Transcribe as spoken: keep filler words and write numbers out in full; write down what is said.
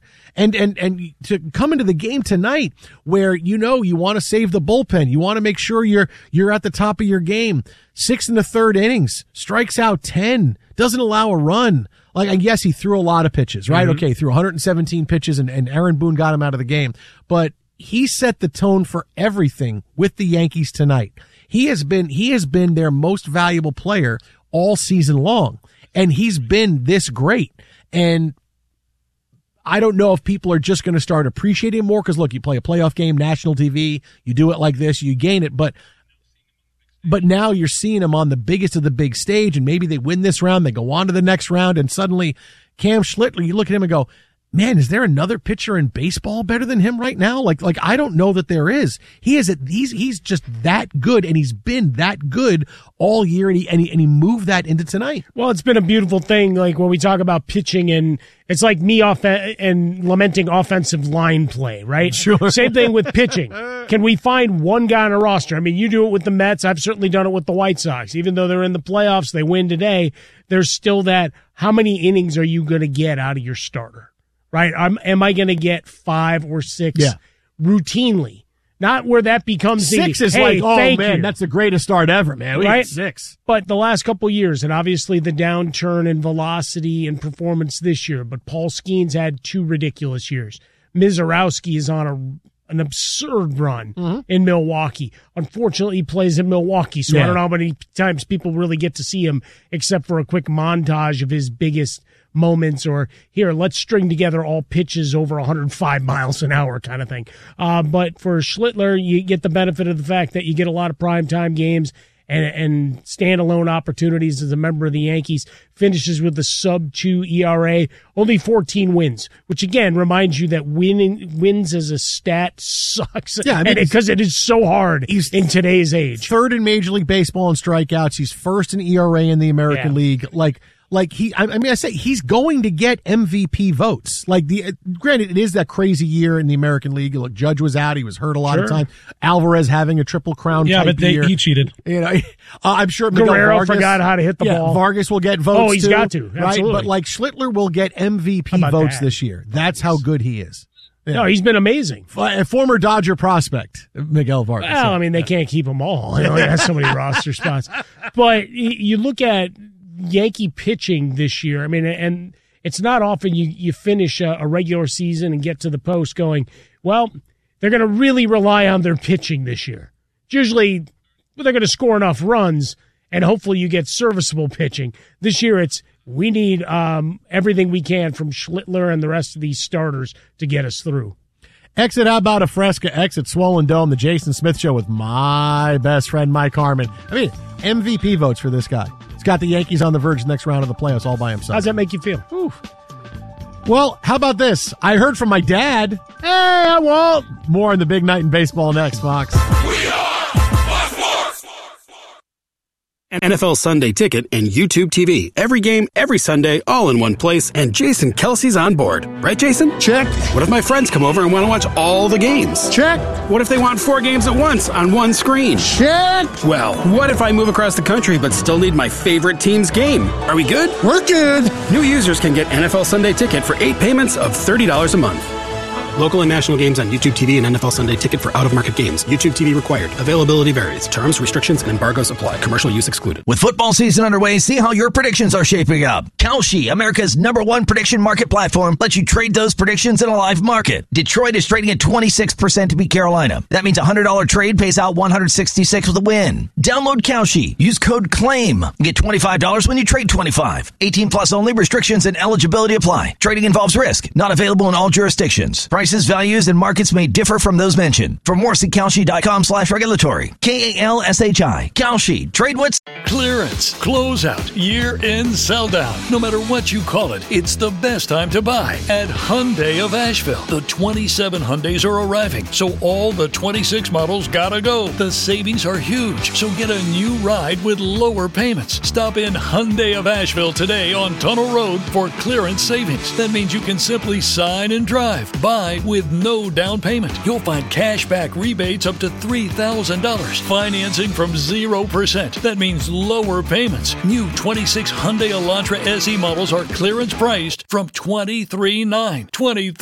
And, and, and to come into the game tonight where, you know, you want to save the bullpen. You want to make sure you're, you're at the top of your game. Six in the third innings, strikes out ten, doesn't allow a run. Like, I guess he threw a lot of pitches, right? Mm-hmm. Okay. Threw one hundred seventeen pitches and, and Aaron Boone got him out of the game, but he set the tone for everything with the Yankees tonight. He has been, he has been their most valuable player all season long. And he's been this great. And I don't know if people are just going to start appreciating him more because, look, you play a playoff game, national T V, you do it like this, you gain it. But but now you're seeing him on the biggest of the big stage, and maybe they win this round, they go on to the next round, and suddenly Cam Schlittler, you look at him and go, man, is there another pitcher in baseball better than him right now? Like, like I don't know that there is. He is, he's, he's just that good, and he's been that good all year, and he, and he, and he moved that into tonight. Well, it's been a beautiful thing. Like when we talk about pitching, and it's like me off and lamenting offensive line play, right? Sure. Same thing with pitching. Can we find one guy on a roster? I mean, you do it with the Mets. I've certainly done it with the White Sox. Even though they're in the playoffs, they win today. There's still that. How many innings are you going to get out of your starter? Right? I'm, am I going to get five or six yeah. routinely? Not where that becomes six the, is hey, like, oh man, you. that's the greatest start ever, man. We right? Six. But the last couple of years, and obviously the downturn in velocity and performance this year, but Paul Skeens had two ridiculous years. Mizorowski is on a an absurd run mm-hmm. in Milwaukee. Unfortunately, he plays in Milwaukee, so yeah. I don't know how many times people really get to see him except for a quick montage of his biggest moments, or here, let's string together all pitches over one hundred five miles an hour kind of thing. Uh, but for Schlittler, you get the benefit of the fact that you get a lot of primetime games and, and standalone opportunities as a member of the Yankees. Finishes with a sub two E R A, only fourteen wins, which again reminds you that winning wins as a stat sucks. Yeah, I mean, because it is so hard he's in today's age. Third in Major League Baseball in strikeouts. He's first in E R A in the American yeah. League. Like, Like he, I mean, I say he's going to get M V P votes. Like the, uh, granted, it is that crazy year in the American League. Look, Judge was out; he was hurt a lot sure. of time. Alvarez having a triple crown. Yeah, type but they, year. he cheated. You know, uh, I'm sure Miguel Guerrero Vargas, forgot how to hit the yeah, ball. Vargas will get votes. Oh, he's too, got to, absolutely. Right? But like Schlittler will get M V P votes that? this year. That's how good he is. Yeah. No, he's been amazing. A former Dodger prospect, Miguel Vargas. Well, I mean, they can't keep them all. You know, he has so many roster spots. But you look at Yankee pitching this year. I mean, and it's not often you, you finish a, a regular season and get to the post going, well, they're going to really rely on their pitching this year. It's usually they're going to score enough runs, and hopefully you get serviceable pitching. This year it's we need um, everything we can from Schlittler and the rest of these starters to get us through. Exit How About a Fresca, exit Swollen Dome, the Jason Smith Show with my best friend Mike Harmon. I mean, M V P votes for this guy. He's got the Yankees on the verge of the next round of the playoffs all by himself. How's that make you feel? Oof. Well, how about this? I heard from my dad. Hey, I won't. More on the big night in baseball next, Fox. We are Fox Sports. N F L Sunday Ticket and YouTube T V. Every game, every Sunday, all in one place, and Jason Kelsey's on board. Right, Jason? Check. What if my friends come over and want to watch all the games? Check. What if they want four games at once on one screen? Check. Well, what if I move across the country but still need my favorite team's game? Are we good? We're good. New users can get N F L Sunday Ticket for eight payments of thirty dollars a month. Local and national games on YouTube T V and N F L Sunday Ticket for out-of-market games. YouTube T V required. Availability varies. Terms, restrictions, and embargoes apply. Commercial use excluded. With football season underway, see how your predictions are shaping up. Kalshi, America's number one prediction market platform, lets you trade those predictions in a live market. Detroit is trading at twenty-six percent to beat Carolina. That means a one hundred dollars trade pays out one hundred sixty-six with a win. Download Kalshi. Use code CLAIM. Get twenty-five dollars when you trade twenty-five. eighteen plus only. Restrictions and eligibility apply. Trading involves risk. Not available in all jurisdictions. Prices, values, and markets may differ from those mentioned. For more, see Kalshi.com slash regulatory. K A L S H I. Kalshi. Trade what's... Clearance, closeout, year-end sell-down. No matter what you call it, it's the best time to buy at Hyundai of Asheville. The twenty-seven Hyundais are arriving, so all the twenty-six models gotta go. The savings are huge, so get a new ride with lower payments. Stop in Hyundai of Asheville today on Tunnel Road for clearance savings. That means you can simply sign and drive. Buy with no down payment. You'll find cash back rebates up to three thousand dollars. Financing from zero percent. That means lower payments. New twenty-six Hyundai Elantra S E models are clearance priced from twenty-three thousand nine hundred dollars. twenty-three